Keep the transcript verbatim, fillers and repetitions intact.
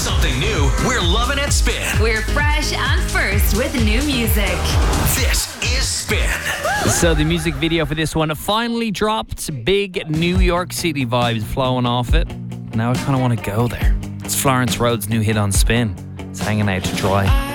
something new, we're loving it Spin. We're fresh and first with new music. This is Spin. So the music video for this one finally dropped. Big New York City vibes flowing off it. Now I kind of want to go there. It's Florence Road's new hit on Spin. It's hanging out to dry.